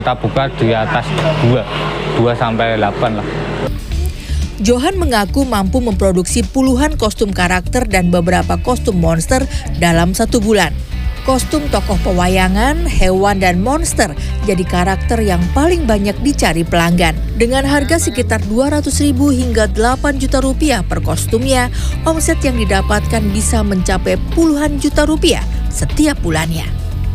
Kita buka di atas 2 sampai 8 lah. Johan mengaku mampu memproduksi puluhan kostum karakter dan beberapa kostum monster dalam 1 bulan. Kostum tokoh pewayangan, hewan, dan monster jadi karakter yang paling banyak dicari pelanggan. Dengan harga sekitar 200.000 hingga 8 juta rupiah per kostumnya, omset yang didapatkan bisa mencapai puluhan juta rupiah setiap bulannya.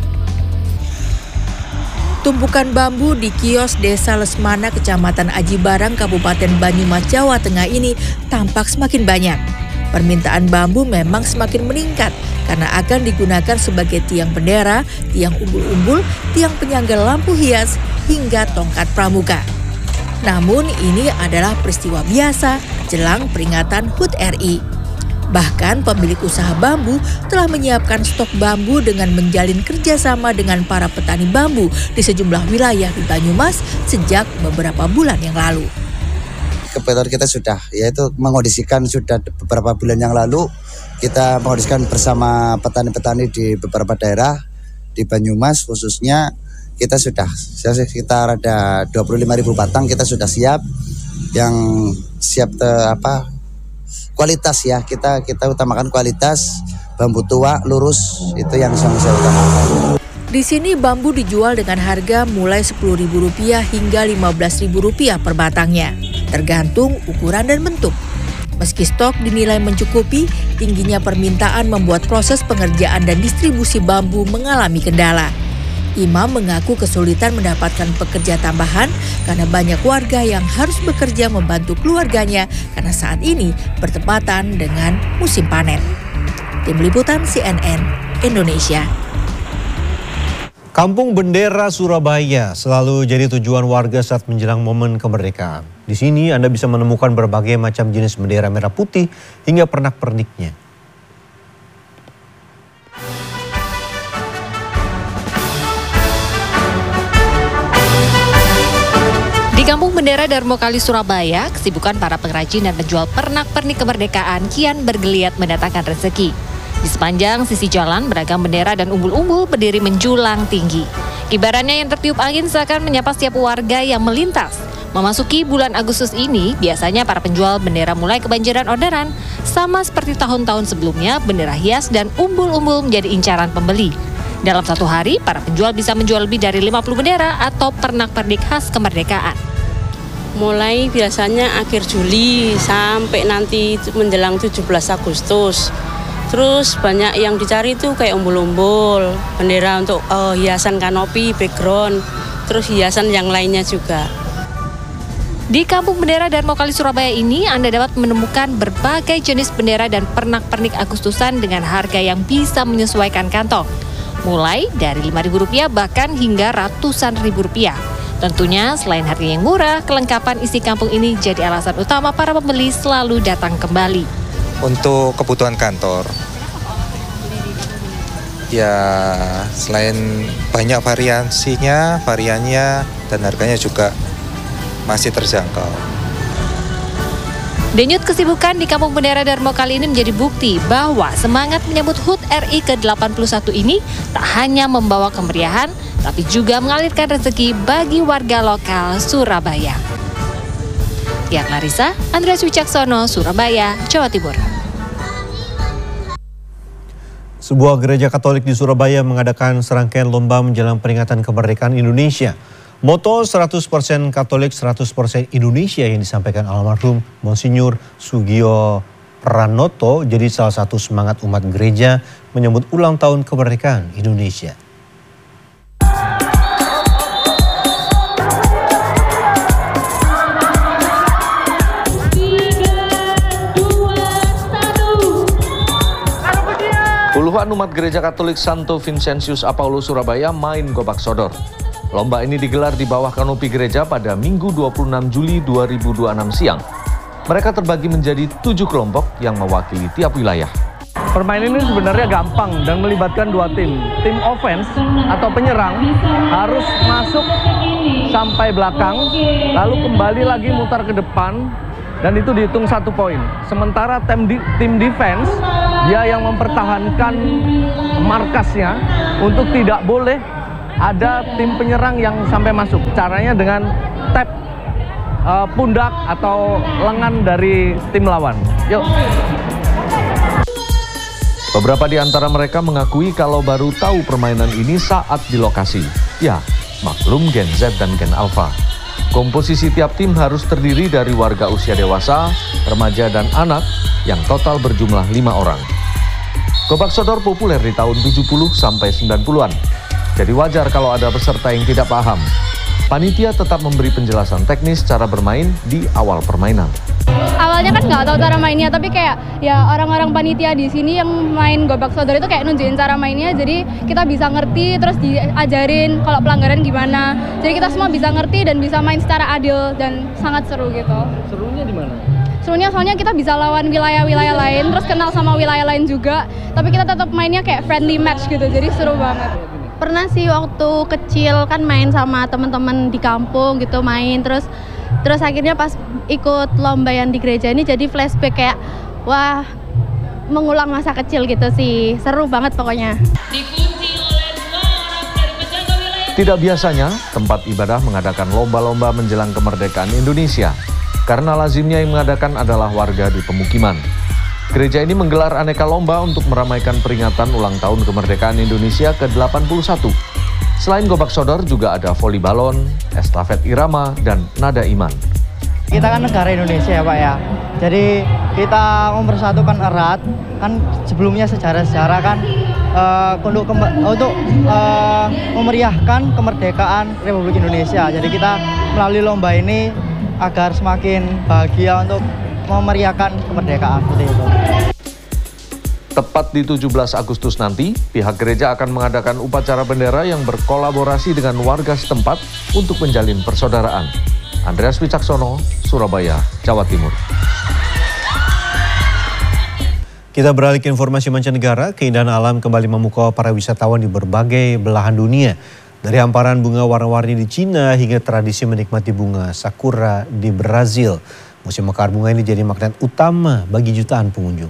Tumpukan bambu di kios Desa Lesmana, Kecamatan Aji Barang, Kabupaten Banyumas, Jawa Tengah ini tampak semakin banyak. Permintaan bambu memang semakin meningkat karena akan digunakan sebagai tiang bendera, tiang umbul-umbul, tiang penyangga lampu hias, hingga tongkat pramuka. Namun ini adalah peristiwa biasa jelang peringatan HUT RI. Bahkan pemilik usaha bambu telah menyiapkan stok bambu dengan menjalin kerjasama dengan para petani bambu di sejumlah wilayah di Banyumas sejak beberapa bulan yang lalu. Kebetulan kita sudah, yaitu mengaudisikan sudah beberapa bulan yang lalu, kita mengaudisikan bersama petani-petani di beberapa daerah di Banyumas khususnya. Kita sudah sekitar ada 25.000 batang kita sudah siap, yang siap kualitas ya, kita utamakan kualitas, bambu tua, lurus, itu yang saya utamakan. Di sini bambu dijual dengan harga mulai Rp10.000 hingga Rp15.000 per batangnya, tergantung ukuran dan bentuk. Meski stok dinilai mencukupi, tingginya permintaan membuat proses pengerjaan dan distribusi bambu mengalami kendala. Imam mengaku kesulitan mendapatkan pekerja tambahan karena banyak warga yang harus bekerja membantu keluarganya karena saat ini bertepatan dengan musim panen. Tim Liputan CNN Indonesia. Kampung Bendera Surabaya selalu jadi tujuan warga saat menjelang momen kemerdekaan. Di sini Anda bisa menemukan berbagai macam jenis bendera merah putih hingga pernak-perniknya. Di Kampung Bendera Darmo Kali Surabaya, kesibukan para pengrajin dan penjual pernak-pernik kemerdekaan kian bergeliat mendatangkan rezeki. Di sepanjang sisi jalan, beragam bendera dan umbul-umbul berdiri menjulang tinggi. Kibarannya yang tertiup angin seakan menyapa setiap warga yang melintas. Memasuki bulan Agustus ini, biasanya para penjual bendera mulai kebanjiran orderan. Sama seperti tahun-tahun sebelumnya, bendera hias dan umbul-umbul menjadi incaran pembeli. Dalam 1 hari, para penjual bisa menjual lebih dari 50 bendera atau pernak-pernik khas kemerdekaan. Mulai biasanya akhir Juli sampai nanti menjelang 17 Agustus. Terus banyak yang dicari itu kayak umbul-umbul, bendera untuk hiasan kanopi, background, terus hiasan yang lainnya juga. Di Kampung Bendera Darmo Kali Surabaya ini, Anda dapat menemukan berbagai jenis bendera dan pernak-pernik Agustusan dengan harga yang bisa menyesuaikan kantong. Mulai dari Rp5.000 bahkan hingga ratusan ribu rupiah. Tentunya selain harga yang murah, kelengkapan isi kampung ini jadi alasan utama para pembeli selalu datang kembali. Untuk kebutuhan kantor, ya selain banyak variannya dan harganya juga masih terjangkau. Denyut kesibukan di Kampung Bendera Darmo kali ini menjadi bukti bahwa semangat menyambut HUT RI ke-81 ini tak hanya membawa kemeriahan, tapi juga mengalirkan rezeki bagi warga lokal Surabaya. Tia Clarissa, Andreas Wicaksono, Surabaya, Jawa Timur. Sebuah gereja Katolik di Surabaya mengadakan serangkaian lomba menjelang peringatan kemerdekaan Indonesia. Moto 100% Katolik 100% Indonesia yang disampaikan almarhum Monsinyur Sugio Pranoto jadi salah satu semangat umat gereja menyambut ulang tahun kemerdekaan Indonesia. Puluhan umat gereja Katolik Santo Vincentius Apaulo Surabaya main gobak sodor. Lomba ini digelar di bawah kanopi gereja pada Minggu 26 Juli 2026 siang. Mereka terbagi menjadi 7 kelompok yang mewakili tiap wilayah. Permainan ini sebenarnya gampang dan melibatkan 2 tim. Tim offense atau penyerang harus masuk sampai belakang, lalu kembali lagi mutar ke depan, dan itu dihitung 1 poin. Sementara tim defense, dia yang mempertahankan markasnya untuk tidak boleh ada tim penyerang yang sampai masuk. Caranya dengan tap pundak atau lengan dari tim lawan. Yuk. Beberapa di antara mereka mengakui kalau baru tahu permainan ini saat di lokasi. Ya, maklum Gen Z dan Gen Alpha. Komposisi tiap tim harus terdiri dari warga usia dewasa, remaja, dan anak yang total berjumlah 5 orang. Gobak sodor populer di tahun 70 sampai 90-an. Jadi wajar kalau ada peserta yang tidak paham. Panitia tetap memberi penjelasan teknis cara bermain di awal permainan. Awalnya kan nggak tahu cara mainnya, tapi kayak ya orang-orang panitia di sini yang main gobak sodor itu kayak nunjukin cara mainnya, jadi kita bisa ngerti, terus diajarin kalau pelanggaran gimana. Jadi kita semua bisa ngerti dan bisa main secara adil dan sangat seru gitu. Serunya di mana? Serunya soalnya kita bisa lawan wilayah-wilayah lain, terus kenal sama wilayah lain juga, tapi kita tetap mainnya kayak friendly match gitu, jadi seru banget. Pernah sih waktu kecil kan main sama teman-teman di kampung gitu, main terus akhirnya pas ikut lomba yang di gereja ini jadi flashback kayak wah, mengulang masa kecil gitu sih. Seru banget pokoknya. Tidak biasanya tempat ibadah mengadakan lomba-lomba menjelang kemerdekaan Indonesia karena lazimnya yang mengadakan adalah warga di pemukiman. Gereja ini menggelar aneka lomba untuk meramaikan peringatan ulang tahun kemerdekaan Indonesia ke-81. Selain gobak sodor juga ada voli balon, estafet irama, dan nada iman. Kita kan negara Indonesia ya Pak ya, jadi kita mempersatukan erat, kan sebelumnya sejarah-sejarah kan untuk memeriahkan kemerdekaan Republik Indonesia. Jadi kita melalui lomba ini agar semakin bahagia untuk memeriahkan kemerdekaan seperti itu. Tepat di 17 Agustus nanti, pihak gereja akan mengadakan upacara bendera yang berkolaborasi dengan warga setempat untuk menjalin persaudaraan. Andreas Wicaksono, Surabaya, Jawa Timur. Kita beralih ke informasi mancanegara, keindahan alam kembali memukau para wisatawan di berbagai belahan dunia. Dari hamparan bunga warna-warni di Cina hingga tradisi menikmati bunga sakura di Brazil. Musim mekar bunga ini jadi magnet utama bagi jutaan pengunjung.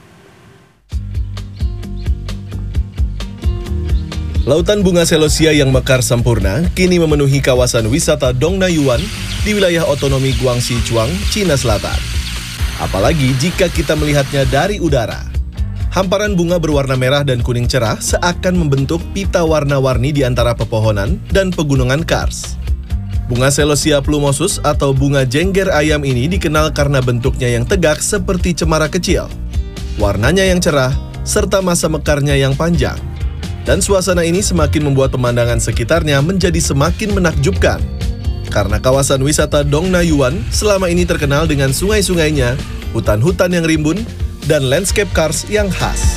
Lautan bunga celosia yang mekar sempurna kini memenuhi kawasan wisata Dongnayuan di wilayah otonomi Guangxi-Chuang, Cina Selatan. Apalagi jika kita melihatnya dari udara. Hamparan bunga berwarna merah dan kuning cerah seakan membentuk pita warna-warni di antara pepohonan dan pegunungan Kars. Bunga celosia plumosus atau bunga jengger ayam ini dikenal karena bentuknya yang tegak seperti cemara kecil, warnanya yang cerah, serta masa mekarnya yang panjang. Dan suasana ini semakin membuat pemandangan sekitarnya menjadi semakin menakjubkan. Karena kawasan wisata Dongnayuan selama ini terkenal dengan sungai-sungainya, hutan-hutan yang rimbun, dan landscape Kars yang khas.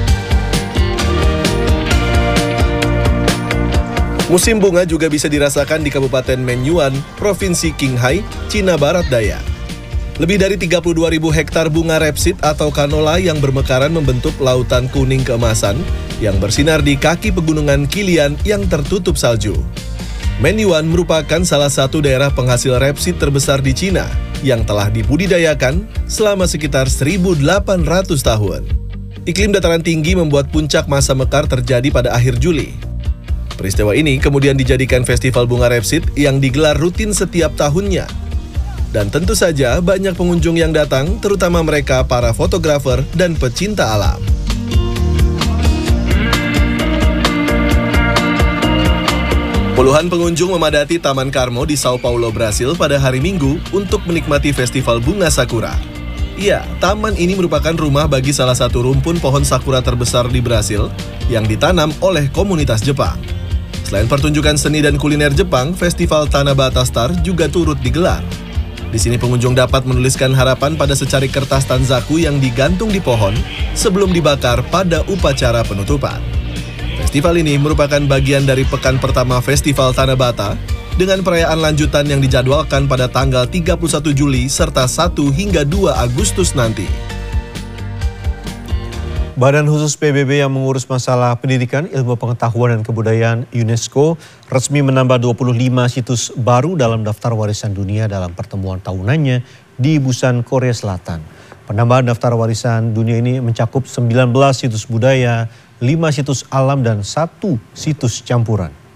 Musim bunga juga bisa dirasakan di Kabupaten Menyuan, Provinsi Qinghai, Cina Barat Daya. Lebih dari 32.000 hektar bunga repsid atau kanola yang bermekaran membentuk lautan kuning keemasan yang bersinar di kaki pegunungan Qilian yang tertutup salju. Menyuan merupakan salah satu daerah penghasil repsid terbesar di Cina yang telah dibudidayakan selama sekitar 1.800 tahun. Iklim dataran tinggi membuat puncak masa mekar terjadi pada akhir Juli. Peristiwa ini kemudian dijadikan festival bunga repsid yang digelar rutin setiap tahunnya. Dan tentu saja banyak pengunjung yang datang, terutama mereka para fotografer dan pecinta alam. Puluhan pengunjung memadati Taman Carmo di Sao Paulo, Brasil pada hari Minggu untuk menikmati festival bunga sakura. Ya, taman ini merupakan rumah bagi salah satu rumpun pohon sakura terbesar di Brasil yang ditanam oleh komunitas Jepang. Selain pertunjukan seni dan kuliner Jepang, festival Tanabata Star juga turut digelar. Di sini pengunjung dapat menuliskan harapan pada secarik kertas tanzaku yang digantung di pohon sebelum dibakar pada upacara penutupan. Festival ini merupakan bagian dari pekan pertama Festival Tanabata dengan perayaan lanjutan yang dijadwalkan pada tanggal 31 Juli serta 1 hingga 2 Agustus nanti. Badan khusus PBB yang mengurus masalah pendidikan, ilmu pengetahuan dan kebudayaan UNESCO resmi menambah 25 situs baru dalam daftar warisan dunia dalam pertemuan tahunannya di Busan, Korea Selatan. Penambahan daftar warisan dunia ini mencakup 19 situs budaya, 5 situs alam dan 1 situs campuran.